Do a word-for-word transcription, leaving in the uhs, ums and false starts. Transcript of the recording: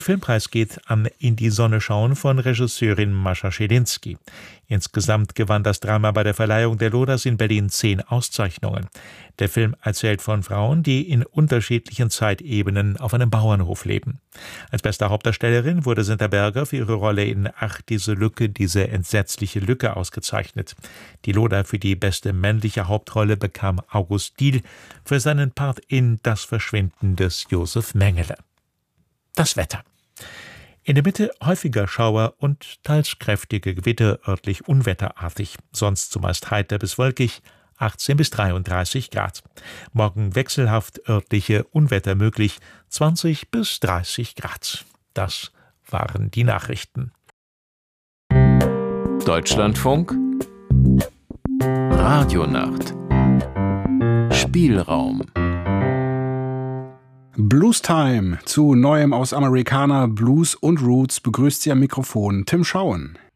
Filmpreis geht an In die Sonne schauen von Regisseurin Mascha Schelinski. Insgesamt gewann das Drama bei der Verleihung der Lodas in Berlin zehn Auszeichnungen. Der Film erzählt von Frauen, die in unterschiedlichen Zeitebenen auf einem Bauernhof leben. Als beste Hauptdarstellerin wurde Senta Berger für ihre Rolle in Ach, diese Lücke, diese entsetzliche Lücke ausgezeichnet. Die Loda für die beste männliche Hauptrolle bekam August Diehl für seinen Part in Das Verschwinden des Josef Mengele. Das Wetter. In der Mitte häufiger Schauer und teils kräftige Gewitter, örtlich unwetterartig. Sonst zumeist heiter bis wolkig, achtzehn bis dreiunddreißig Grad. Morgen wechselhaft örtliche Unwetter möglich, zwanzig bis dreißig Grad. Das waren die Nachrichten. Deutschlandfunk Radionacht Spielraum. Blues Time. Zu Neuem aus Americana, Blues und Roots begrüßt Sie am Mikrofon Tim Schauen.